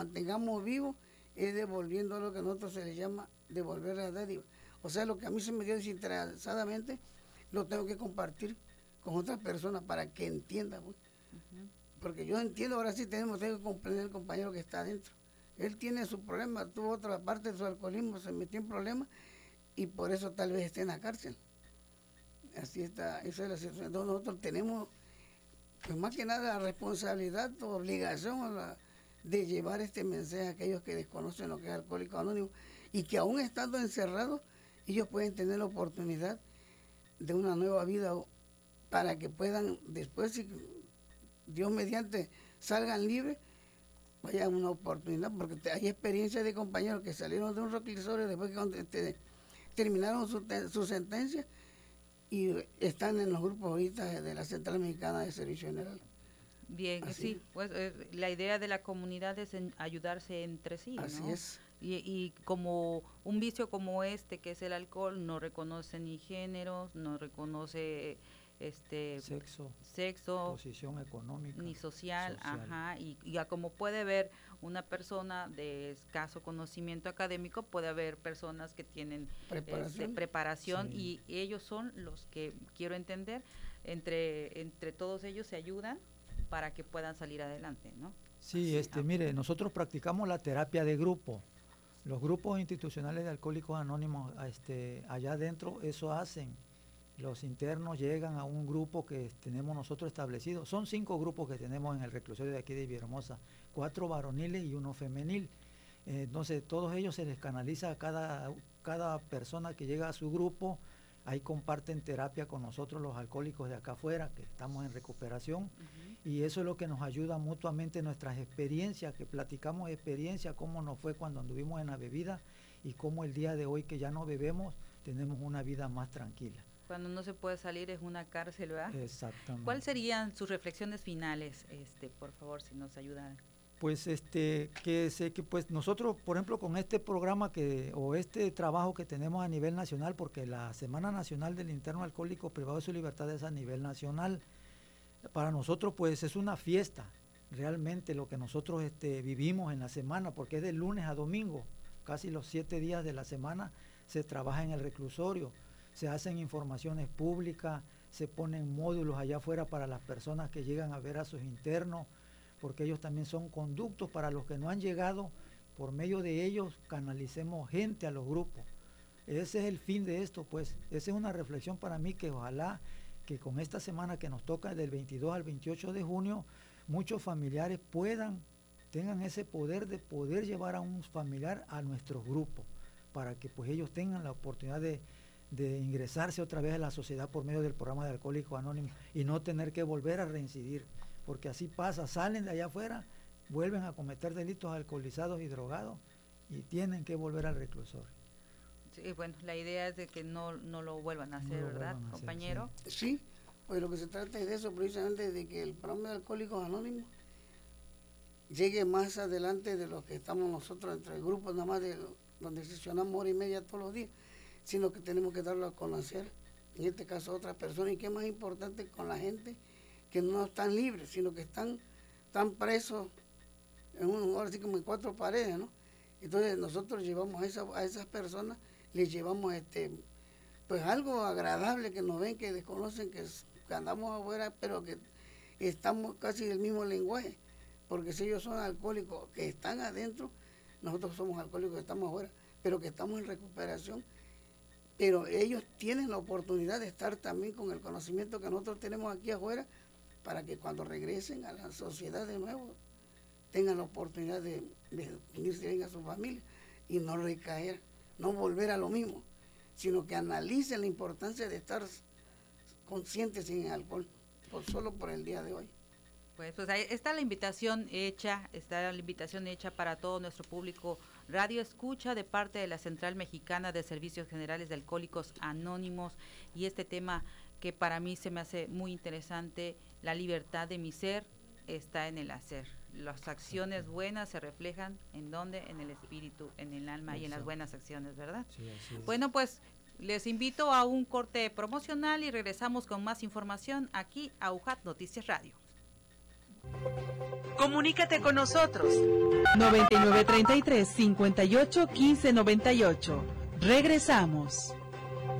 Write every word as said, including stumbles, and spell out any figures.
mantengamos vivos es devolviendo lo que a nosotros se le llama devolver la dádiva. O sea, lo que a mí se me dio desinteresadamente, lo tengo que compartir con otras personas para que entiendan. Pues. Uh-huh. Porque yo entiendo, ahora sí tenemos tengo que comprender al compañero que está adentro. Él tiene su problema, tuvo otra parte de su alcoholismo, se metió en problemas y por eso tal vez esté en la cárcel. Así está, esa es la situación. Entonces nosotros tenemos, pues más que nada, la responsabilidad o obligación la, de llevar este mensaje a aquellos que desconocen lo que es Alcohólicos Anónimos y que aún estando encerrados, ellos pueden tener la oportunidad de una nueva vida para que puedan después, si Dios mediante, salgan libres, vaya una oportunidad, porque hay experiencias de compañeros que salieron de un reclusorio después que te, terminaron su, su sentencia y están en los grupos ahorita de la Central Mexicana de Servicio General. Bien, así sí, pues eh, la idea de la comunidad es en ayudarse entre sí, ¿no? Así es. Y, y como un vicio como este, que es el alcohol, no reconoce ni género, no reconoce este sexo, sexo, posición económica, ni social, social. ajá, y ya como puede ver una persona de escaso conocimiento académico, puede haber personas que tienen preparación, este, preparación sí. y ellos son los que, quiero entender, entre, entre todos ellos se ayudan para que puedan salir adelante, ¿no? Sí, Así, este, ah. mire, nosotros practicamos la terapia de grupo. Los grupos institucionales de Alcohólicos Anónimos, este, allá adentro, eso hacen. Los internos llegan a un grupo que tenemos nosotros establecido. Son cinco grupos que tenemos en el reclusorio de aquí de Villahermosa, cuatro varoniles y uno femenil. Eh, entonces, todos ellos se les canaliza a cada, cada persona que llega a su grupo. Ahí comparten terapia con nosotros los alcohólicos de acá afuera, que estamos en recuperación, uh-huh. Y eso es lo que nos ayuda mutuamente, nuestras experiencias, que platicamos experiencias, cómo nos fue cuando anduvimos en la bebida y cómo el día de hoy que ya no bebemos, tenemos una vida más tranquila. Cuando no se puede salir es una cárcel, ¿verdad? Exactamente. ¿Cuáles serían sus reflexiones finales, este, por favor, si nos ayudan? Pues este que sé que pues nosotros, por ejemplo, con este programa que o este trabajo que tenemos a nivel nacional, porque la Semana Nacional del Interno Alcohólico Privado de su Libertad es a nivel nacional. Para nosotros pues es una fiesta, realmente lo que nosotros este, vivimos en la semana, porque es de lunes a domingo, casi los siete días de la semana se trabaja en el reclusorio, se hacen informaciones públicas, se ponen módulos allá afuera para las personas que llegan a ver a sus internos, porque ellos también son conductos para los que no han llegado, por medio de ellos canalicemos gente a los grupos. Ese es el fin de esto, pues, esa es una reflexión para mí que ojalá que con esta semana que nos toca del veintidós al veintiocho de junio, muchos familiares puedan, tengan ese poder de poder llevar a un familiar a nuestros grupos, para que pues ellos tengan la oportunidad de, de ingresarse otra vez a la sociedad por medio del programa de Alcohólicos Anónimos y no tener que volver a reincidir. Porque así pasa, salen de allá afuera, vuelven a cometer delitos alcoholizados y drogados y tienen que volver al reclusorio. Sí, bueno, la idea es de que no, no lo vuelvan a hacer, no ¿verdad, hacer, compañero? Sí. sí, pues lo que se trata es de eso, precisamente de que el programa de Alcohólicos Anónimos llegue más adelante de lo que estamos nosotros entre el grupo, nada más de donde sesionamos hora y media todos los días, sino que tenemos que darlo a conocer, en este caso a otras personas, y que es más importante con la gente que no están libres, sino que están, están presos en un lugar así como en cuatro paredes, ¿no? Entonces nosotros llevamos a, esa, a esas personas, les llevamos este, pues algo agradable, que nos ven, que desconocen, que, que andamos afuera, pero que estamos casi del mismo lenguaje, porque si ellos son alcohólicos que están adentro, nosotros somos alcohólicos que estamos afuera, pero que estamos en recuperación, pero ellos tienen la oportunidad de estar también con el conocimiento que nosotros tenemos aquí afuera, para que cuando regresen a la sociedad de nuevo tengan la oportunidad de, de unirse bien a su familia y no recaer, no volver a lo mismo, sino que analicen la importancia de estar conscientes sin el alcohol, por, solo por el día de hoy. Pues, pues ahí está la invitación hecha, está la invitación hecha para todo nuestro público radio escucha de parte de la Central Mexicana de Servicios Generales de Alcohólicos Anónimos, y este tema que para mí se me hace muy interesante, la libertad de mi ser está en el hacer. Las acciones buenas se reflejan en dónde, en el espíritu, en el alma. Eso. Y en las buenas acciones, ¿verdad? Sí, así es. Bueno, pues les invito a un corte promocional y regresamos con más información aquí a U J A T Noticias Radio. Comunícate con nosotros. noventa y nueve treinta y tres cincuenta y ocho quince noventa y ocho. Regresamos.